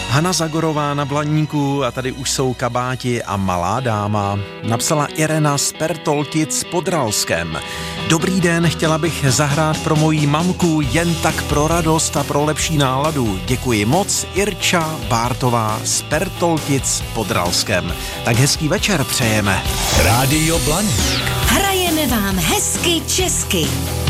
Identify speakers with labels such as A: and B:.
A: Hana Zagorová na Blaníku a tady už jsou kabáti a malá dáma. Napsala Irena z Pertoltic pod Ralskem. Dobrý den, chtěla bych zahrát pro moji mamku jen tak pro radost a pro lepší náladu. Děkuji moc, Irča Bártová z Pertoltic pod Ralskem. Tak hezký večer přejeme.
B: Rádio Blaník.
C: Hrajeme vám hezky česky.